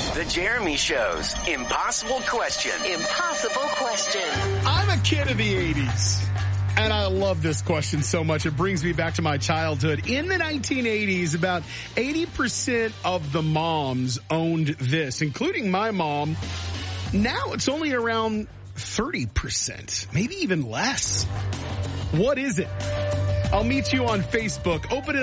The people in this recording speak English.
The Jeremy Show's Impossible Question. Impossible question. I'm a kid of the 80s. And I love this question so much. It brings me back to my childhood. In the 1980s, about 80% of the moms owned this, including my mom. Now it's only around 30%, maybe even less. What is it? I'll meet you on Facebook. Open it